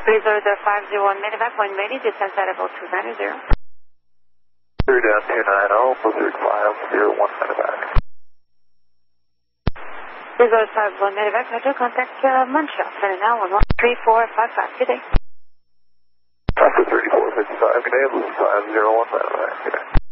Reserve 501 medevac, when ready, descent at about 290. Clear down 290, Blizzard 501 medevac. Reserve 501 medevac, Metro, contact Munshell, send it now, 3455, good day. After 3455, good day, Blizzard 501 medevac, good day.